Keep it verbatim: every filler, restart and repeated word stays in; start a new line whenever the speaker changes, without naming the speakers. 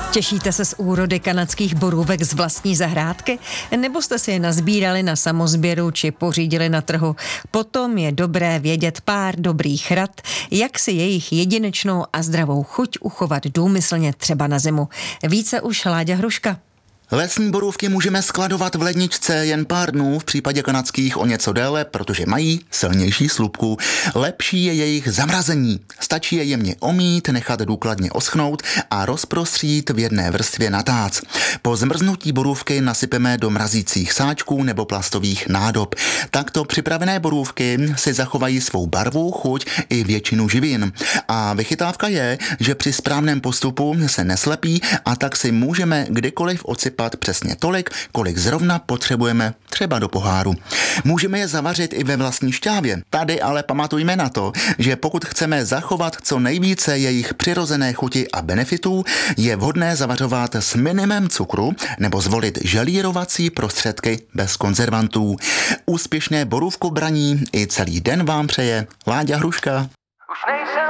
Těšíte se z úrody kanadských borůvek z vlastní zahrádky? Nebo jste si je nazbírali na samozběru či pořídili na trhu? Potom je dobré vědět pár dobrých rad, jak si jejich jedinečnou a zdravou chuť uchovat důmyslně třeba na zimu. Více už Láďa Hruška.
Lesní borůvky můžeme skladovat v ledničce jen pár dnů, v případě kanadských o něco déle, protože mají silnější slupku. Lepší je jejich zamrazení. Stačí je jemně omít, nechat důkladně oschnout a rozprostřít v jedné vrstvě na tác. Po zmrznutí borůvky nasypeme do mrazících sáčků nebo plastových nádob. Takto připravené borůvky si zachovají svou barvu, chuť i většinu živin. A vychytávka je, že při správném postupu se neslepí a tak si můžeme kdykoliv odsypat přesně tolik, kolik zrovna potřebujeme, třeba do poháru. Můžeme je zavařit i ve vlastní šťávě. Tady ale pamatujme na to, že pokud chceme zachovat co nejvíce jejich přirozené chuti a benefitů, je vhodné zavařovat s minimem cukru nebo zvolit želírovací prostředky bez konzervantů. Úspěšné borůvkobraní i celý den vám přeje Láďa Hruška.